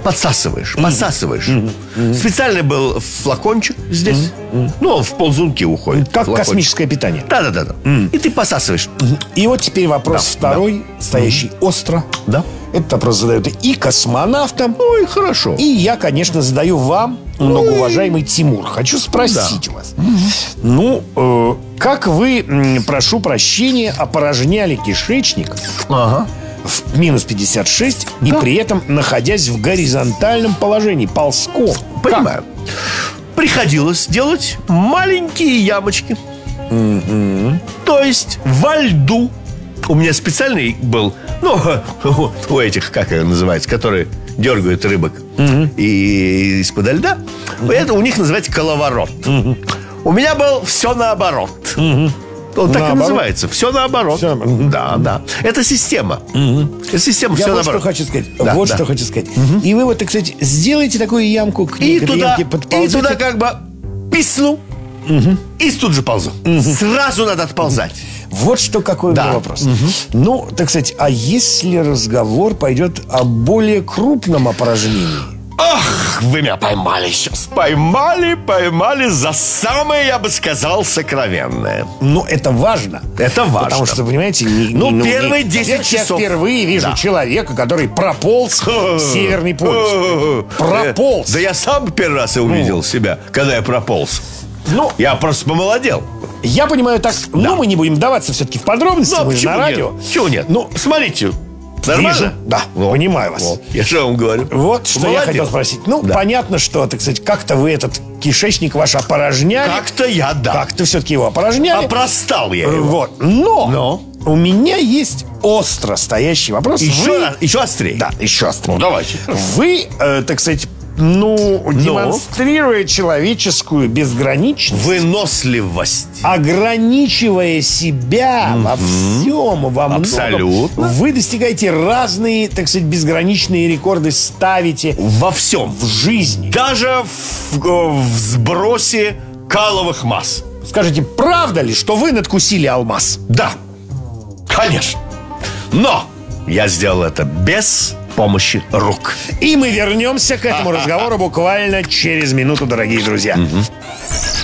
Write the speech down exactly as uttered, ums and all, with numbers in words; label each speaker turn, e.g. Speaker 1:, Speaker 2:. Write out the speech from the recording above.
Speaker 1: подсасываешь,
Speaker 2: Mm-hmm.
Speaker 1: подсасываешь.
Speaker 2: Mm-hmm.
Speaker 1: Специальный был флакончик здесь. Mm-hmm. Ну, он в ползунки уходит.
Speaker 2: Как
Speaker 1: флакончик.
Speaker 2: Космическое питание.
Speaker 1: Да-да-да. Mm. И ты посасываешь.
Speaker 2: Mm-hmm. И вот теперь вопрос
Speaker 1: да,
Speaker 2: второй,
Speaker 1: да.
Speaker 2: стоящий
Speaker 1: Mm-hmm.
Speaker 2: остро.
Speaker 1: Да.
Speaker 2: Этот вопрос задают и космонавтам.
Speaker 1: Ой, хорошо.
Speaker 2: И я, конечно, задаю вам, многоуважаемый Тимур. Хочу спросить
Speaker 1: да.
Speaker 2: у вас. Mm-hmm. Ну, э, как вы, прошу прощения, опорожняли кишечник
Speaker 1: Ага.
Speaker 2: в минус пятьдесят шесть, да. и при этом находясь в горизонтальном положении, ползком?
Speaker 1: Понимаю. Как? Приходилось делать маленькие ямочки.
Speaker 2: Mm-hmm.
Speaker 1: То есть во льду. У меня специальный был, ну, у этих, как это называется, которые дергают рыбок mm-hmm. и из-под льда. Mm-hmm. Это у них называется коловорот. Mm-hmm. У меня был все наоборот. Mm-hmm. Он так наоборот? И называется. Все наоборот. Все. Mm-hmm. Да, да. Это система. Mm-hmm. Это система.
Speaker 2: Я
Speaker 1: все
Speaker 2: вот
Speaker 1: наоборот.
Speaker 2: что хочу сказать.
Speaker 1: Да,
Speaker 2: вот
Speaker 1: да.
Speaker 2: что хочу сказать.
Speaker 1: Mm-hmm.
Speaker 2: И вы вот, кстати, сделайте такую ямку к,
Speaker 1: и
Speaker 2: к
Speaker 1: туда,
Speaker 2: ямке подползете.
Speaker 1: И туда как бы писну. Угу. И тут же ползу. Угу. Сразу надо отползать.
Speaker 2: Вот что какой
Speaker 1: да.
Speaker 2: у меня вопрос.
Speaker 1: Угу.
Speaker 2: Ну, так сказать, а если разговор пойдет о более крупном опорожнении?
Speaker 1: Ах, вы меня поймали сейчас. Поймали, поймали за самое, я бы сказал, сокровенное.
Speaker 2: Ну, это важно.
Speaker 1: Это важно.
Speaker 2: Потому что, понимаете, не,
Speaker 1: ну,
Speaker 2: ну,
Speaker 1: первые
Speaker 2: не,
Speaker 1: десять часов.
Speaker 2: Я впервые вижу да. человека, который прополз в Северный полюс. Прополз.
Speaker 1: Да я сам первый раз и увидел ну. себя, когда я прополз. Ну, я просто помолодел.
Speaker 2: Я понимаю так. Да. Но мы не будем вдаваться все-таки в подробности.
Speaker 1: Ну,
Speaker 2: мы же на радио.
Speaker 1: Нет? Чего нет? Ну, смотрите.
Speaker 2: Нормально? Вижу. Да, вот, понимаю вас.
Speaker 1: Вот. Я что вам говорю?
Speaker 2: Вот что Молодец. Я хотел спросить. Ну, да. понятно, что, так сказать, как-то вы этот кишечник ваш опорожняли.
Speaker 1: Как-то я, да.
Speaker 2: Как-то все-таки его опорожняли.
Speaker 1: Опростал я его.
Speaker 2: Вот. Но,
Speaker 1: Но
Speaker 2: у меня есть остро стоящий вопрос.
Speaker 1: Еще,
Speaker 2: вы...
Speaker 1: раз, еще острее.
Speaker 2: Да, еще острее.
Speaker 1: Ну, давайте.
Speaker 2: Вы, э, так сказать, ну,
Speaker 1: Но.
Speaker 2: демонстрируя человеческую безграничность,
Speaker 1: выносливость,
Speaker 2: ограничивая себя mm-hmm. во всем, во многом,
Speaker 1: абсолютно,
Speaker 2: вы достигаете разные, так сказать, безграничные рекорды, ставите
Speaker 1: во всем,
Speaker 2: в жизни,
Speaker 1: даже в, в сбросе каловых масс.
Speaker 2: Скажите, правда ли, что вы надкусили алмаз?
Speaker 1: Да, конечно. Но я сделал это без помощи рук.
Speaker 2: И мы вернемся к этому разговору буквально через минуту, дорогие друзья.
Speaker 1: Угу.